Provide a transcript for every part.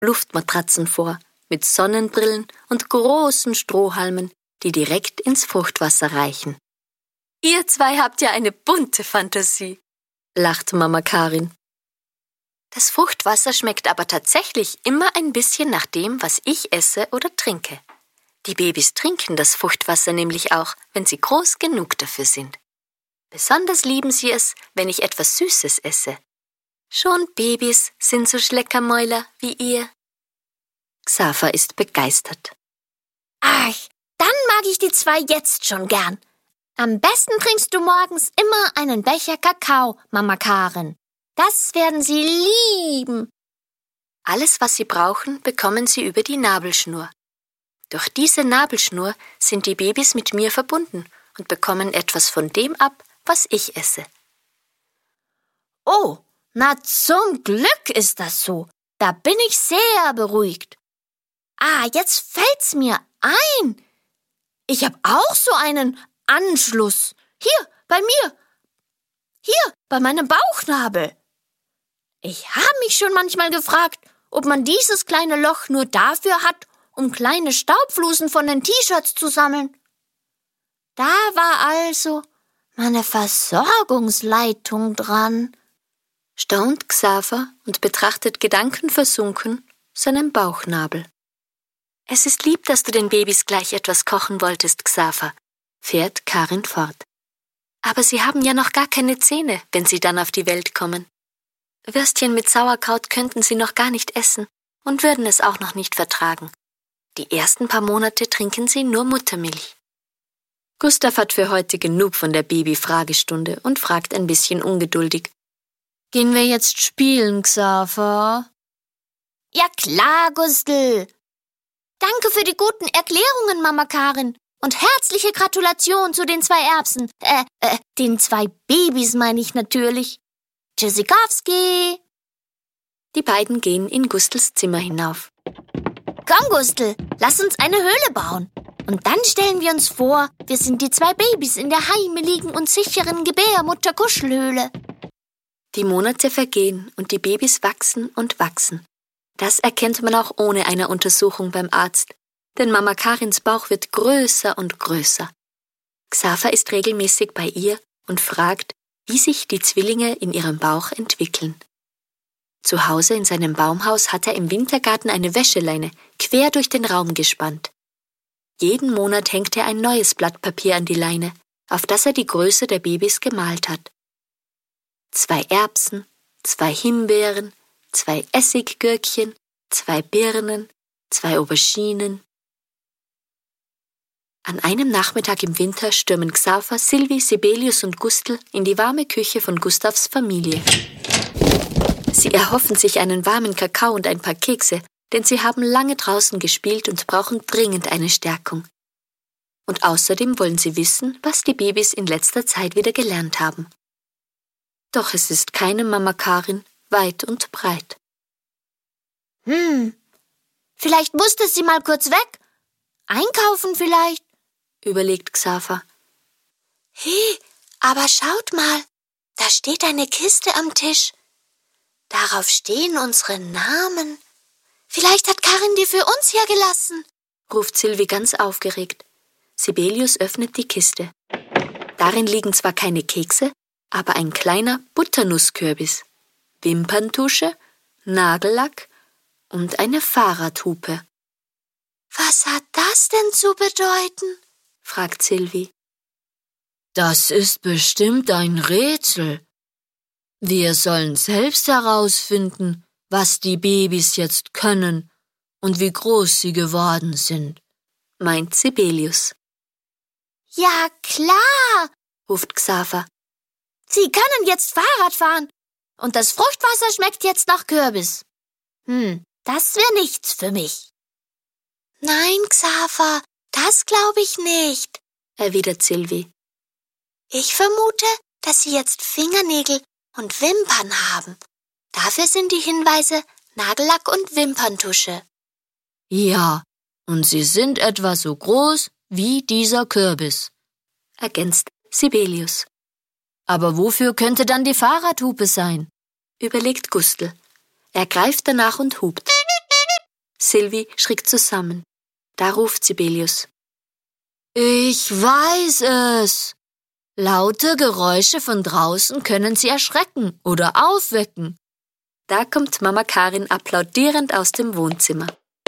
Luftmatratzen vor, mit Sonnenbrillen und großen Strohhalmen, die direkt ins Fruchtwasser reichen. »Ihr zwei habt ja eine bunte Fantasie«, lacht Mama Karin. Das Fruchtwasser schmeckt aber tatsächlich immer ein bisschen nach dem, was ich esse oder trinke. Die Babys trinken das Fruchtwasser nämlich auch, wenn sie groß genug dafür sind. Besonders lieben sie es, wenn ich etwas Süßes esse. Schon Babys sind so Schleckermäuler wie ihr. Xaver ist begeistert. Ach, dann mag ich die zwei jetzt schon gern. Am besten trinkst du morgens immer einen Becher Kakao, Mama Karin. Das werden sie lieben. Alles, was sie brauchen, bekommen sie über die Nabelschnur. Durch diese Nabelschnur sind die Babys mit mir verbunden und bekommen etwas von dem ab, was ich esse. Oh, na zum Glück ist das so. Da bin ich sehr beruhigt. Jetzt fällt's mir ein. Ich habe auch so einen Anschluss. Hier, bei mir. Hier, bei meinem Bauchnabel. Ich habe mich schon manchmal gefragt, ob man dieses kleine Loch nur dafür hat, um kleine Staubflusen von den T-Shirts zu sammeln. Da war also meine Versorgungsleitung dran, staunt Xaver und betrachtet gedankenversunken seinen Bauchnabel. Es ist lieb, dass du den Babys gleich etwas kochen wolltest, Xaver, fährt Karin fort. Aber sie haben ja noch gar keine Zähne, wenn sie dann auf die Welt kommen. Würstchen mit Sauerkraut könnten sie noch gar nicht essen und würden es auch noch nicht vertragen. Die ersten paar Monate trinken sie nur Muttermilch. Gustav hat für heute genug von der Baby-Fragestunde und fragt ein bisschen ungeduldig. Gehen wir jetzt spielen, Xaver? Ja klar, Gustl. Danke für die guten Erklärungen, Mama Karin. Und herzliche Gratulation zu den 2 Erbsen. Den 2 Babys meine ich natürlich. Tschüssikowski. Die beiden gehen in Gustls Zimmer hinauf. Komm, Gustl, lass uns eine Höhle bauen. Und dann stellen wir uns vor, wir sind die 2 Babys in der heimeligen und sicheren Gebärmutter-Kuschelhöhle. Die Monate vergehen und die Babys wachsen und wachsen. Das erkennt man auch ohne eine Untersuchung beim Arzt, denn Mama Karins Bauch wird größer und größer. Xaver ist regelmäßig bei ihr und fragt, wie sich die Zwillinge in ihrem Bauch entwickeln. Zu Hause in seinem Baumhaus hat er im Wintergarten eine Wäscheleine quer durch den Raum gespannt. Jeden Monat hängt er ein neues Blatt Papier an die Leine, auf das er die Größe der Babys gemalt hat. 2 Erbsen, 2 Himbeeren, 2 Essiggürkchen, 2 Birnen, 2 Auberginen. An einem Nachmittag im Winter stürmen Xaver, Silvi, Sibelius und Gustl in die warme Küche von Gustavs Familie. Sie erhoffen sich einen warmen Kakao und ein paar Kekse, denn sie haben lange draußen gespielt und brauchen dringend eine Stärkung. Und außerdem wollen sie wissen, was die Babys in letzter Zeit wieder gelernt haben. Doch es ist keine Mama Karin weit und breit. Vielleicht musste sie mal kurz weg. Einkaufen vielleicht, überlegt Xaver. Hey, aber schaut mal, da steht eine Kiste am Tisch. Darauf stehen unsere Namen. Vielleicht hat Karin die für uns hier gelassen, ruft Silvi ganz aufgeregt. Sibelius öffnet die Kiste. Darin liegen zwar keine Kekse, aber ein kleiner Butternusskürbis, Wimperntusche, Nagellack und eine Fahrradhupe. Was hat das denn zu bedeuten? fragt Silvi. Das ist bestimmt ein Rätsel. Wir sollen selbst herausfinden, was die Babys jetzt können und wie groß sie geworden sind, meint Sibelius. Ja, klar, ruft Xaver. Sie können jetzt Fahrrad fahren und das Fruchtwasser schmeckt jetzt nach Kürbis. Das wäre nichts für mich. Nein, Xaver, das glaube ich nicht, erwidert Silvi. Ich vermute, dass Sie jetzt Fingernägel und Wimpern haben. Dafür sind die Hinweise Nagellack und Wimperntusche. Ja, und sie sind etwa so groß wie dieser Kürbis, ergänzt Sibelius. Aber wofür könnte dann die Fahrradhupe sein? Überlegt Gustl. Er greift danach und hupt. Sylvie schreckt zusammen. Da ruft Sibelius. Ich weiß es. Laute Geräusche von draußen können sie erschrecken oder aufwecken. Da kommt Mama Karin applaudierend aus dem Wohnzimmer.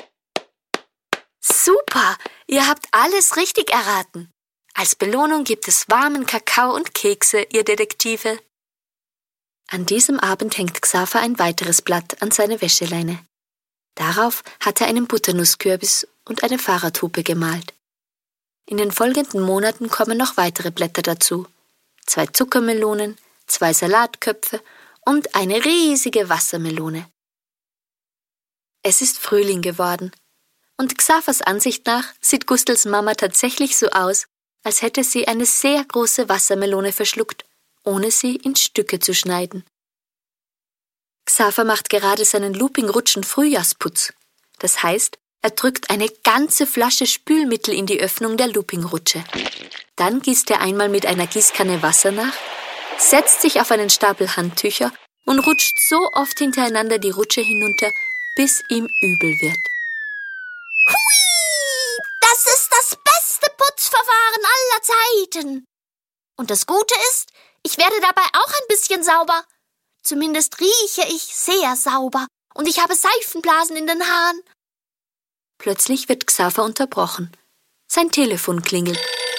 Super, ihr habt alles richtig erraten. Als Belohnung gibt es warmen Kakao und Kekse, ihr Detektive. An diesem Abend hängt Xaver ein weiteres Blatt an seine Wäscheleine. Darauf hat er einen Butternusskürbis und eine Fahrradhupe gemalt. In den folgenden Monaten kommen noch weitere Blätter dazu. 2 Zuckermelonen, 2 Salatköpfe und eine riesige Wassermelone. Es ist Frühling geworden. Und Xavers Ansicht nach sieht Gustls Mama tatsächlich so aus, als hätte sie eine sehr große Wassermelone verschluckt, ohne sie in Stücke zu schneiden. Xaver macht gerade seinen Looping-Rutschen-Frühjahrsputz. Das heißt, er drückt eine ganze Flasche Spülmittel in die Öffnung der Looping-Rutsche. Dann gießt er einmal mit einer Gießkanne Wasser nach, setzt sich auf einen Stapel Handtücher und rutscht so oft hintereinander die Rutsche hinunter, bis ihm übel wird. Hui, das ist das beste Putzverfahren aller Zeiten. Und das Gute ist, ich werde dabei auch ein bisschen sauber. Zumindest rieche ich sehr sauber und ich habe Seifenblasen in den Haaren. Plötzlich wird Xaver unterbrochen. Sein Telefon klingelt.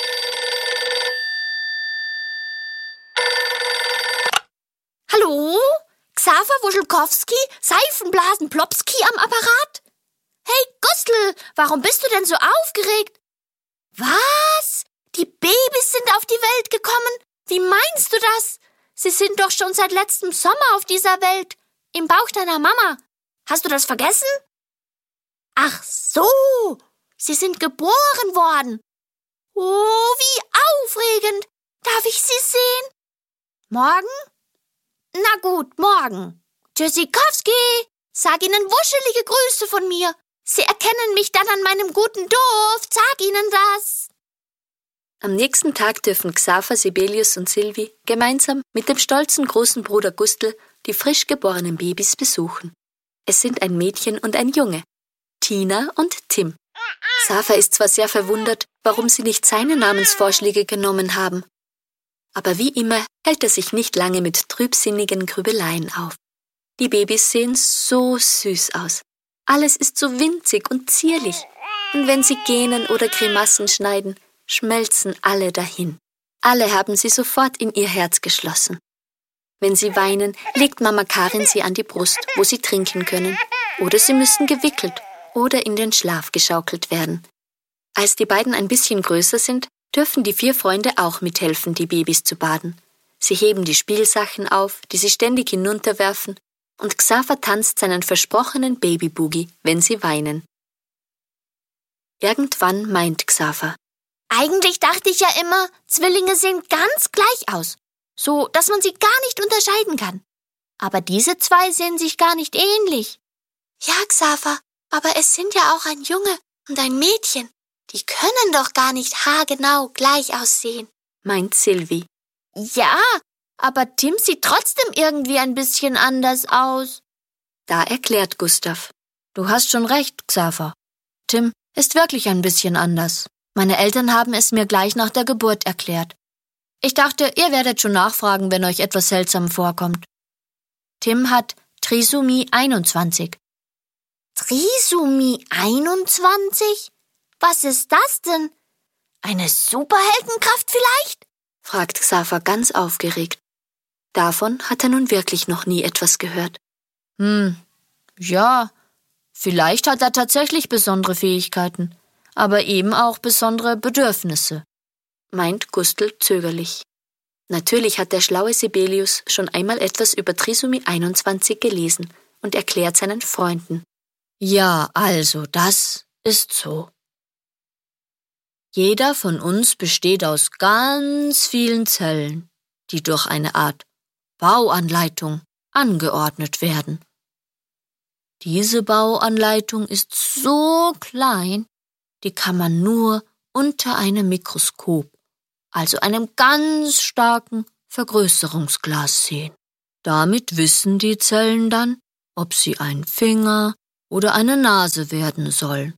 Hallo? Xaver Wuschelkowski, Seifenblasen-Plopski am Apparat? Hey, Gustl, warum bist du denn so aufgeregt? Was? Die Babys sind auf die Welt gekommen? Wie meinst du das? Sie sind doch schon seit letztem Sommer auf dieser Welt, im Bauch deiner Mama. Hast du das vergessen? Ach so, sie sind geboren worden. Oh, wie aufregend. Darf ich sie sehen? Morgen? Na gut, morgen. Tschüssikowski, sag ihnen wuschelige Grüße von mir. Sie erkennen mich dann an meinem guten Duft, sag ihnen das. Am nächsten Tag dürfen Xaver, Sibelius und Sylvie gemeinsam mit dem stolzen großen Bruder Gustl die frisch geborenen Babys besuchen. Es sind ein Mädchen und ein Junge, Tina und Tim. Xaver ist zwar sehr verwundert, warum sie nicht seine Namensvorschläge genommen haben, aber wie immer hält er sich nicht lange mit trübsinnigen Grübeleien auf. Die Babys sehen so süß aus. Alles ist so winzig und zierlich. Und wenn sie gähnen oder Grimassen schneiden, schmelzen alle dahin. Alle haben sie sofort in ihr Herz geschlossen. Wenn sie weinen, legt Mama Karin sie an die Brust, wo sie trinken können. Oder sie müssen gewickelt oder in den Schlaf geschaukelt werden. Als die beiden ein bisschen größer sind, dürfen die 4 Freunde auch mithelfen, die Babys zu baden. Sie heben die Spielsachen auf, die sie ständig hinunterwerfen, und Xaver tanzt seinen versprochenen Babyboogie, wenn sie weinen. Irgendwann meint Xaver: Eigentlich dachte ich ja immer, Zwillinge sehen ganz gleich aus, so dass man sie gar nicht unterscheiden kann. Aber diese 2 sehen sich gar nicht ähnlich. Ja, Xaver, aber es sind ja auch ein Junge und ein Mädchen. Die können doch gar nicht haargenau gleich aussehen, meint Sylvie. Ja, aber Tim sieht trotzdem irgendwie ein bisschen anders aus. Da erklärt Gustav: Du hast schon recht, Xaver. Tim ist wirklich ein bisschen anders. Meine Eltern haben es mir gleich nach der Geburt erklärt. Ich dachte, ihr werdet schon nachfragen, wenn euch etwas seltsam vorkommt. Tim hat Trisomie 21. Trisomie 21? Was ist das denn? Eine Superheldenkraft vielleicht? Fragt Xaver ganz aufgeregt. Davon hat er nun wirklich noch nie etwas gehört. Ja, vielleicht hat er tatsächlich besondere Fähigkeiten, aber eben auch besondere Bedürfnisse, meint Gustl zögerlich. Natürlich hat der schlaue Sibelius schon einmal etwas über Trisomie 21 gelesen und erklärt seinen Freunden. Ja, also das ist so. Jeder von uns besteht aus ganz vielen Zellen, die durch eine Art Bauanleitung angeordnet werden. Diese Bauanleitung ist so klein, die kann man nur unter einem Mikroskop, also einem ganz starken Vergrößerungsglas sehen. Damit wissen die Zellen dann, ob sie einen Finger oder eine Nase werden soll.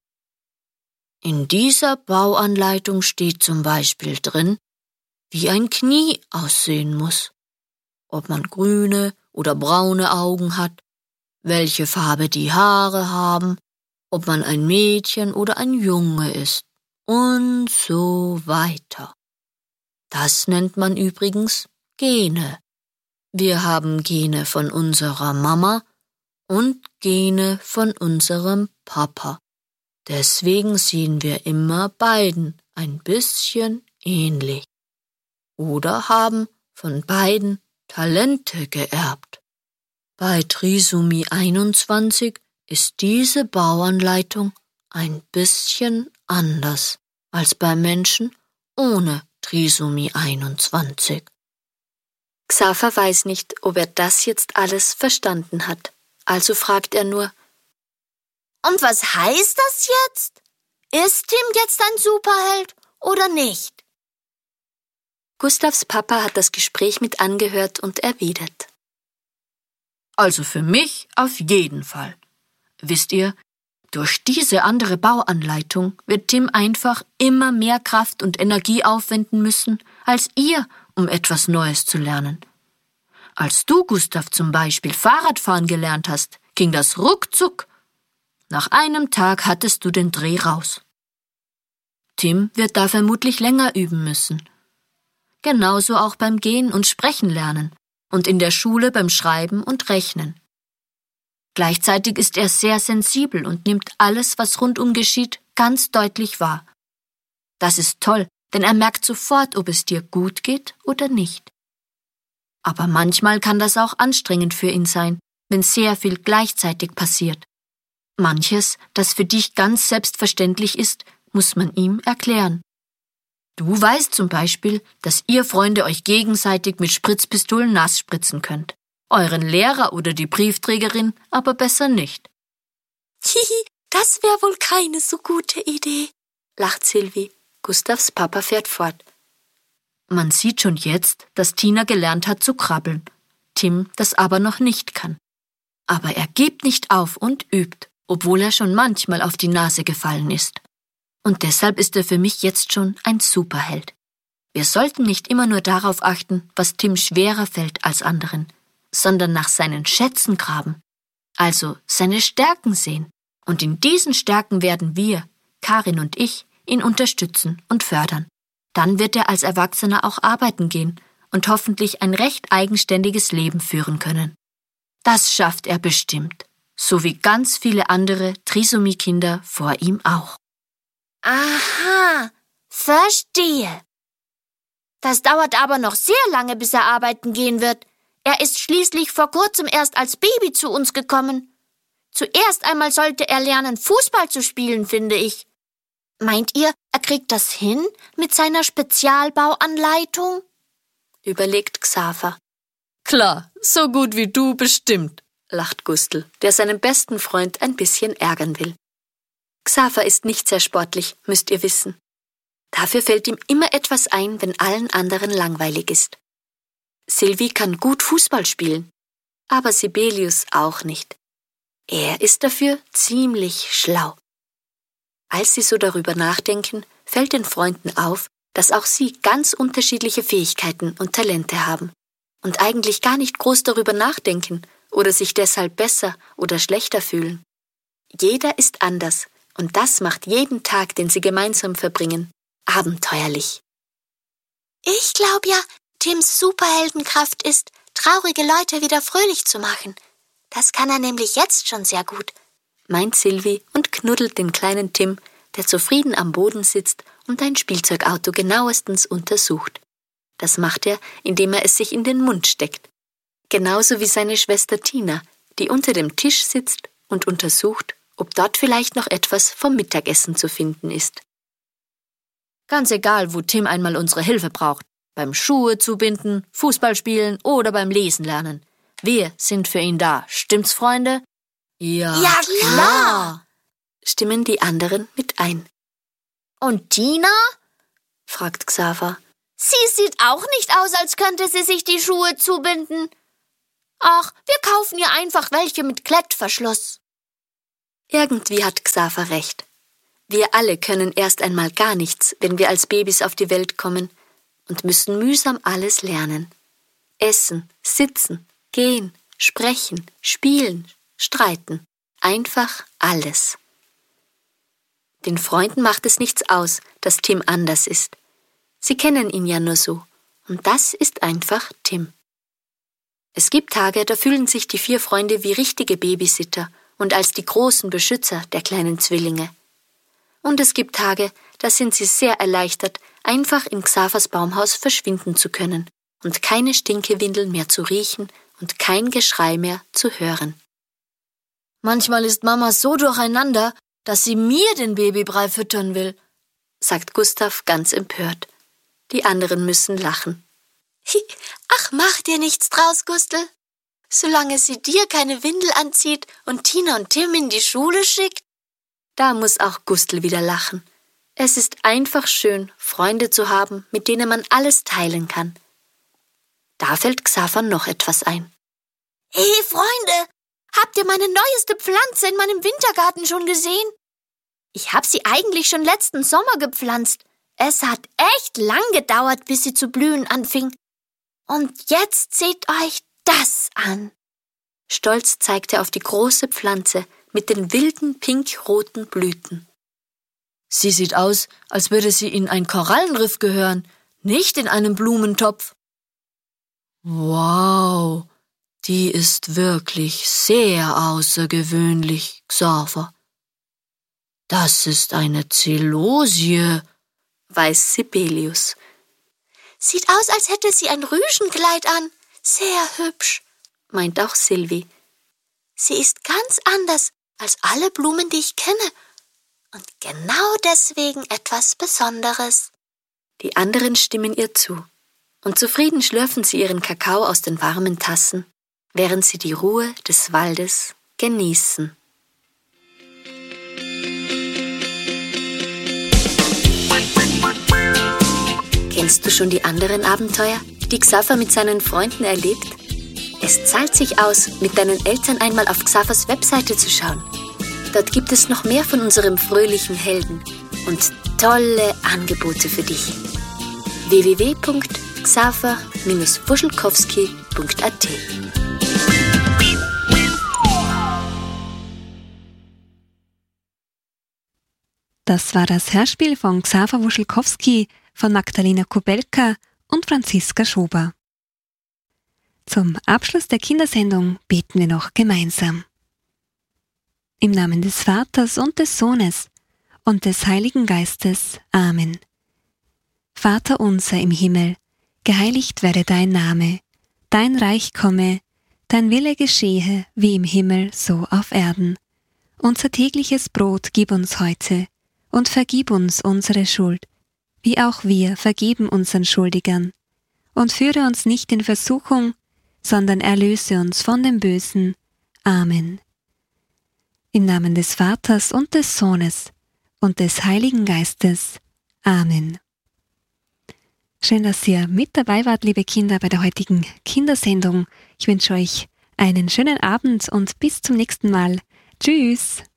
In dieser Bauanleitung steht zum Beispiel drin, wie ein Knie aussehen muss, ob man grüne oder braune Augen hat, welche Farbe die Haare haben, ob man ein Mädchen oder ein Junge ist und so weiter. Das nennt man übrigens Gene. Wir haben Gene von unserer Mama und Gene von unserem Papa. Deswegen sehen wir immer beiden ein bisschen ähnlich. Oder haben von beiden Talente geerbt. Bei Trisomie 21 ist diese Bauanleitung ein bisschen anders als bei Menschen ohne Trisomie 21. Xaver weiß nicht, ob er das jetzt alles verstanden hat. Also fragt er nur: Und was heißt das jetzt? Ist Tim jetzt ein Superheld oder nicht? Gustavs Papa hat das Gespräch mit angehört und erwidert: Also für mich auf jeden Fall. Wisst ihr, durch diese andere Bauanleitung wird Tim einfach immer mehr Kraft und Energie aufwenden müssen, als ihr, um etwas Neues zu lernen. Als du, Gustav, zum Beispiel Fahrradfahren gelernt hast, ging das ruckzuck. Nach einem Tag hattest du den Dreh raus. Tim wird da vermutlich länger üben müssen. Genauso auch beim Gehen und Sprechen lernen und in der Schule beim Schreiben und Rechnen. Gleichzeitig ist er sehr sensibel und nimmt alles, was rundum geschieht, ganz deutlich wahr. Das ist toll, denn er merkt sofort, ob es dir gut geht oder nicht. Aber manchmal kann das auch anstrengend für ihn sein, wenn sehr viel gleichzeitig passiert. Manches, das für dich ganz selbstverständlich ist, muss man ihm erklären. Du weißt zum Beispiel, dass ihr Freunde euch gegenseitig mit Spritzpistolen nass spritzen könnt. Euren Lehrer oder die Briefträgerin aber besser nicht. Hihi, das wäre wohl keine so gute Idee, lacht Sylvie. Gustavs Papa fährt fort. Man sieht schon jetzt, dass Tina gelernt hat zu krabbeln, Tim das aber noch nicht kann. Aber er gibt nicht auf und übt, obwohl er schon manchmal auf die Nase gefallen ist. Und deshalb ist er für mich jetzt schon ein Superheld. Wir sollten nicht immer nur darauf achten, was Tim schwerer fällt als anderen, sondern nach seinen Schätzen graben, also seine Stärken sehen. Und in diesen Stärken werden wir, Karin und ich, ihn unterstützen und fördern. Dann wird er als Erwachsener auch arbeiten gehen und hoffentlich ein recht eigenständiges Leben führen können. Das schafft er bestimmt, so wie ganz viele andere Trisomie-Kinder vor ihm auch. Aha, verstehe. Das dauert aber noch sehr lange, bis er arbeiten gehen wird. Er ist schließlich vor kurzem erst als Baby zu uns gekommen. Zuerst einmal sollte er lernen, Fußball zu spielen, finde ich. Meint ihr, er kriegt das hin mit seiner Spezialbauanleitung? Überlegt Xaver. Klar, so gut wie du bestimmt, lacht Gustl, der seinen besten Freund ein bisschen ärgern will. Xaver ist nicht sehr sportlich, müsst ihr wissen. Dafür fällt ihm immer etwas ein, wenn allen anderen langweilig ist. Sylvie kann gut Fußball spielen, aber Sibelius auch nicht. Er ist dafür ziemlich schlau. Als sie so darüber nachdenken, fällt den Freunden auf, dass auch sie ganz unterschiedliche Fähigkeiten und Talente haben und eigentlich gar nicht groß darüber nachdenken oder sich deshalb besser oder schlechter fühlen. Jeder ist anders und das macht jeden Tag, den sie gemeinsam verbringen, abenteuerlich. Ich glaube ja, Tims Superheldenkraft ist, traurige Leute wieder fröhlich zu machen. Das kann er nämlich jetzt schon sehr gut, meint Sylvie und knuddelt den kleinen Tim, der zufrieden am Boden sitzt und ein Spielzeugauto genauestens untersucht. Das macht er, indem er es sich in den Mund steckt. Genauso wie seine Schwester Tina, die unter dem Tisch sitzt und untersucht, ob dort vielleicht noch etwas vom Mittagessen zu finden ist. Ganz egal, wo Tim einmal unsere Hilfe braucht. Beim Schuhe zubinden, Fußball spielen oder beim Lesen lernen. Wir sind für ihn da. Stimmt's, Freunde? Ja, klar, stimmen die anderen mit ein. Und Tina? fragt Xaver. Sie sieht auch nicht aus, als könnte sie sich die Schuhe zubinden. Ach, wir kaufen ihr einfach welche mit Klettverschluss. Irgendwie hat Xaver recht. Wir alle können erst einmal gar nichts, wenn wir als Babys auf die Welt kommen und müssen mühsam alles lernen. Essen, sitzen, gehen, sprechen, spielen, streiten. Einfach alles. Den Freunden macht es nichts aus, dass Tim anders ist. Sie kennen ihn ja nur so. Und das ist einfach Tim. Es gibt Tage, da fühlen sich die 4 Freunde wie richtige Babysitter und als die großen Beschützer der kleinen Zwillinge. Und es gibt Tage, da sind sie sehr erleichtert, einfach in Xavers Baumhaus verschwinden zu können und keine Stinkewindeln mehr zu riechen und kein Geschrei mehr zu hören. Manchmal ist Mama so durcheinander, dass sie mir den Babybrei füttern will, sagt Gustav ganz empört. Die anderen müssen lachen. Ach, mach dir nichts draus, Gustl. Solange sie dir keine Windel anzieht und Tina und Tim in die Schule schickt. Da muss auch Gustl wieder lachen. Es ist einfach schön, Freunde zu haben, mit denen man alles teilen kann. Da fällt Xaver noch etwas ein. Hey, Freunde, habt ihr meine neueste Pflanze in meinem Wintergarten schon gesehen? Ich habe sie eigentlich schon letzten Sommer gepflanzt. Es hat echt lang gedauert, bis sie zu blühen anfing. Und jetzt seht euch das an. Stolz zeigt er auf die große Pflanze mit den wilden pink-roten Blüten. Sie sieht aus, als würde sie in ein Korallenriff gehören, nicht in einen Blumentopf. Wow, die ist wirklich sehr außergewöhnlich, Xaver. Das ist eine Zelosie, weiß Sibelius. Sieht aus, als hätte sie ein Rüschenkleid an. Sehr hübsch, meint auch Silvi. Sie ist ganz anders als alle Blumen, die ich kenne. Und genau deswegen etwas Besonderes. Die anderen stimmen ihr zu. Und zufrieden schlürfen sie ihren Kakao aus den warmen Tassen, während sie die Ruhe des Waldes genießen. Kennst du schon die anderen Abenteuer, die Xaver mit seinen Freunden erlebt? Es zahlt sich aus, mit deinen Eltern einmal auf Xavers Webseite zu schauen. Dort gibt es noch mehr von unserem fröhlichen Helden und tolle Angebote für dich. www.xaver-wuschelkowski.at Das war das Hörspiel von Xaver Wuschelkowski von Magdalena Kubelka und Franziska Schober. Zum Abschluss der Kindersendung beten wir noch gemeinsam. Im Namen des Vaters und des Sohnes und des Heiligen Geistes. Amen. Vater unser im Himmel, geheiligt werde dein Name, dein Reich komme, dein Wille geschehe, wie im Himmel, so auf Erden. Unser tägliches Brot gib uns heute und vergib uns unsere Schuld, wie auch wir vergeben unseren Schuldigern. Und führe uns nicht in Versuchung, sondern erlöse uns von dem Bösen. Amen. Im Namen des Vaters und des Sohnes und des Heiligen Geistes. Amen. Schön, dass ihr mit dabei wart, liebe Kinder, bei der heutigen Kindersendung. Ich wünsche euch einen schönen Abend und bis zum nächsten Mal. Tschüss!